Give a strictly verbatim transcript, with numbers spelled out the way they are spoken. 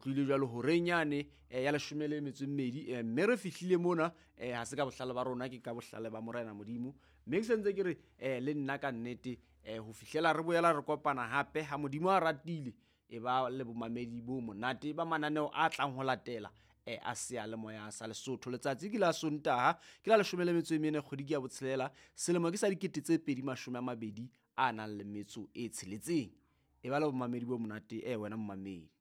tloile jwalo ho renyane eh, ya leshome le metso e mmedi eh, mme re fihlile mona eh, ha se ka bohlale ba rona ke ka bohlale ba Morena Modimo mme ke sentse ke re eh, le nna ka nnete eh, ho fihlela re boela re kopana hape ha Modimo a ratile e ba le bomamedi bo monate ba mananeo a tlang ho latela eh, a seyalemoya sa Lesotho. Letsatsi ke la Sontaha ke la leshome le metso e mene kgwedi ya botshelela selemo ke sa dikete tse pedi mashome a mabedi a nang le metso e tsheletseng e ba le bomamedi bo monate eh, wena mmamedi.